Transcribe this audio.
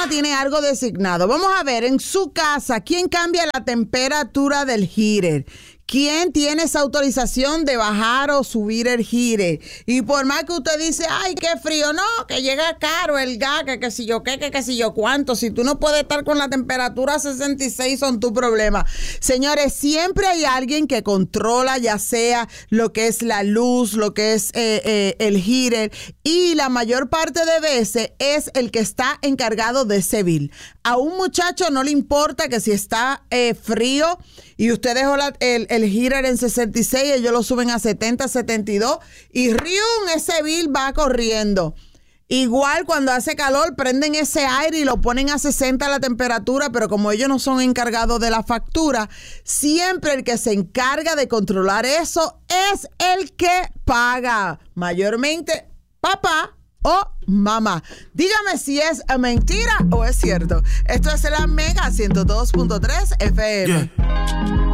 persona tiene algo designado. Vamos a ver, en su casa, ¿quién cambia la temperatura del heater? ¿Quién tiene esa autorización de bajar o subir el heater? Y por más que usted dice, ay, qué frío, no, que llega caro el gas, que si yo qué, que si yo cuánto. Si tú no puedes estar con la temperatura 66, son tu problema. Señores, siempre hay alguien que controla, ya sea lo que es la luz, lo que es el heater, y la mayor parte de veces es el que está encargado de ese bill. A un muchacho no le importa que si está frío y usted dejó el heater en 66, ellos lo suben a 70, 72 y ¡rium! Ese bill va corriendo. Igual cuando hace calor prenden ese aire y lo ponen a 60 la temperatura, pero como ellos no son encargados de la factura, siempre el que se encarga de controlar eso es el que paga, mayormente papá o mamá. Dígame si es mentira o es cierto. Esto es la Mega 102.3 FM. Yeah.